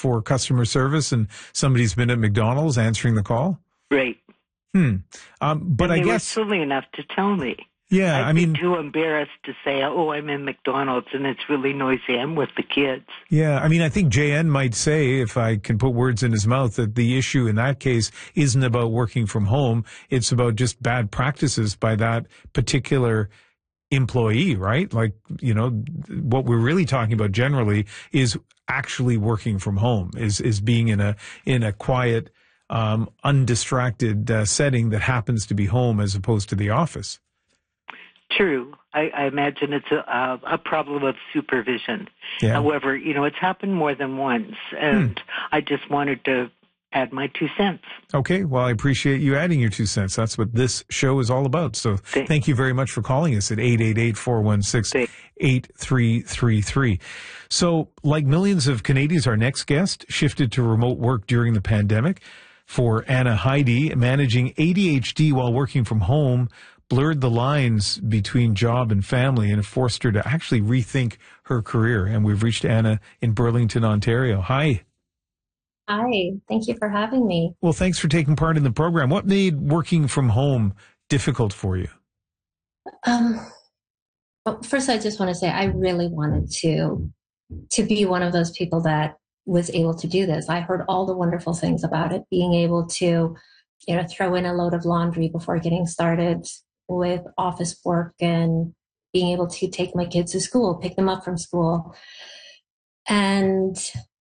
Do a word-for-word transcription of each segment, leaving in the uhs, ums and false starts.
for customer service and somebody's been at McDonald's answering the call? Right. Hmm. Um, but and I they guess. were silly enough to tell me. Yeah, I'd I mean. be too embarrassed to say, oh, I'm in McDonald's and it's really noisy. I'm with the kids. Yeah, I mean, I think J N might say, if I can put words in his mouth, that the issue in that case isn't about working from home. It's about just bad practices by that particular employee, right? Like, you know, what we're really talking about generally is actually working from home, is is being in a in a quiet, um, undistracted uh, setting that happens to be home as opposed to the office. True. I, I imagine it's a, a problem of supervision. Yeah. However, you know, it's happened more than once, and hmm. I just wanted to add my two cents. Okay. Well, I appreciate you adding your two cents. That's what this show is all about. So Thanks. Thank you very much for calling us at eight eight eight, four one six, eight three three three. So, like millions of Canadians, our next guest shifted to remote work during the pandemic. For Anna Heidi, managing A D H D while working from home blurred the lines between job and family and forced her to actually rethink her career. And we've reached Anna in Burlington, Ontario. Hi. Hi. Thank you for having me. Well, thanks for taking part in the program. What made working from home difficult for you? Um, well, first, I just want to say I really wanted to, to be one of those people that was able to do this. I heard all the wonderful things about it, being able to, you know, throw in a load of laundry before getting started with office work and being able to take my kids to school, pick them up from school. And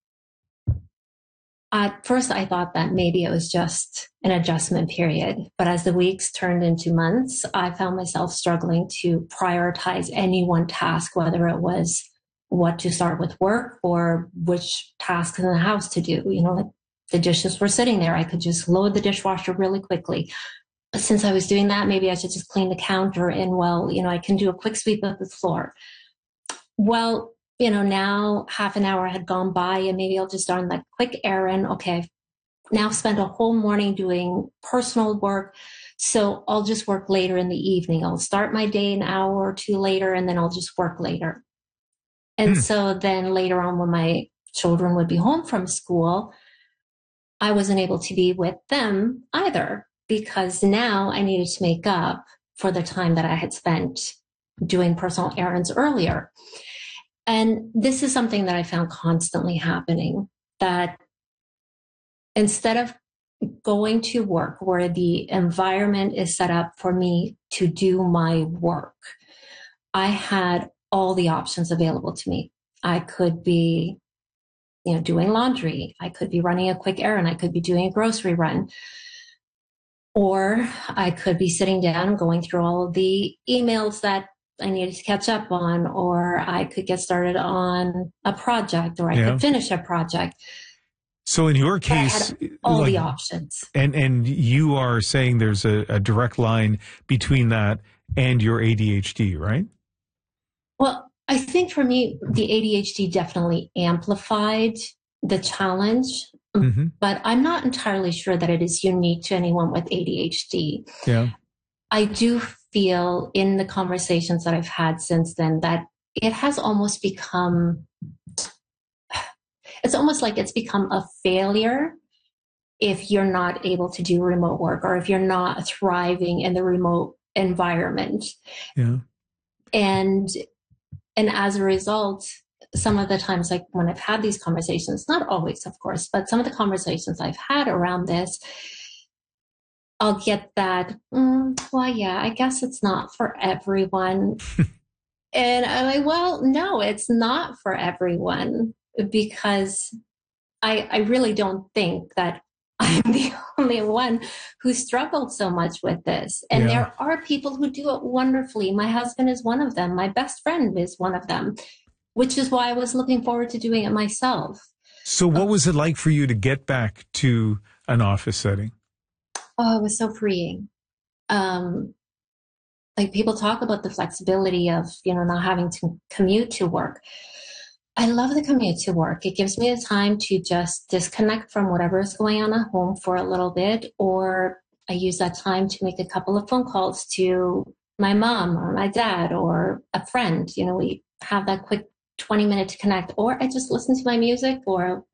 at first I thought that maybe it was just an adjustment period. But as the weeks turned into months, I found myself struggling to prioritize any one task, whether it was what to start with work or which tasks in the house to do. You know, like the dishes were sitting there. I could just load the dishwasher really quickly. Since I was doing that, maybe I should just clean the counter and, well, you know, I can do a quick sweep of the floor. Well, you know, now half an hour had gone by and maybe I'll just run that quick errand. Okay, I've now spent a whole morning doing personal work. So I'll just work later in the evening. I'll start my day an hour or two later and then I'll just work later. And hmm. so then later on when my children would be home from school, I wasn't able to be with them either, because now I needed to make up for the time that I had spent doing personal errands earlier. And this is something that I found constantly happening, that instead of going to work where the environment is set up for me to do my work, I had all the options available to me. I could be, you know, doing laundry. I could be running a quick errand. I could be doing a grocery run. Or I could be sitting down and going through all of the emails that I needed to catch up on, or I could get started on a project, or I yeah. could finish a project. So in your case, I had all like, the options. And and you are saying there's a, a direct line between that and your A D H D, right? Well, I think for me, the A D H D definitely amplified the challenge, mm-hmm. but I'm not entirely sure that it is unique to anyone with A D H D. Yeah. I do feel in the conversations that I've had since then that it has almost become, it's almost like it's become a failure if you're not able to do remote work or if you're not thriving in the remote environment. Yeah. And, and as a result, some of the times, like when I've had these conversations, not always, of course, but some of the conversations I've had around this, I'll get that, mm, well, yeah, I guess it's not for everyone. And I'm like, well, no, it's not for everyone, because I, I really don't think that I'm the only one who struggled so much with this. And yeah. there are people who do it wonderfully. My husband is one of them. My best friend is one of them, which is why I was looking forward to doing it myself. So what was it like for you to get back to an office setting? Oh, it was so freeing. Um, like people talk about the flexibility of, you know, not having to commute to work. I love the commute to work. It gives me the time to just disconnect from whatever is going on at home for a little bit, or I use that time to make a couple of phone calls to my mom or my dad or a friend. You know, we have that quick twenty minute to connect, or I just listen to my music or